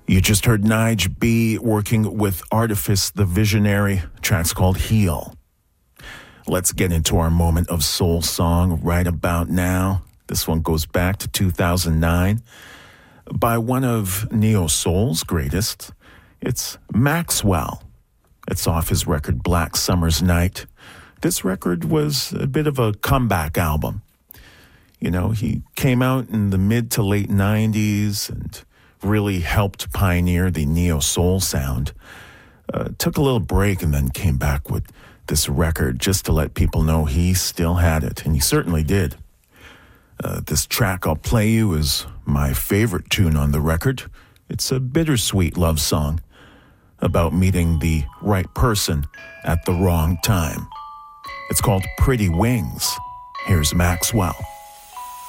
You just heard Nige B working with Artifice the Visionary. Track's called Heal. Let's get into our moment of soul song right about now. This one goes back to 2009 by one of Neo Soul's greatest. It's Maxwell. It's off his record Black Summer's Night. This record was a bit of a comeback album. You know, he came out in the mid to late 90s and really helped pioneer the neo soul sound. Took a little break and then came back with this record just to let people know he still had it, and he certainly did. This track I'll play you is my favorite tune on the record. It's a bittersweet love song about meeting the right person at the wrong time. It's called Pretty Wings. Here's Maxwell.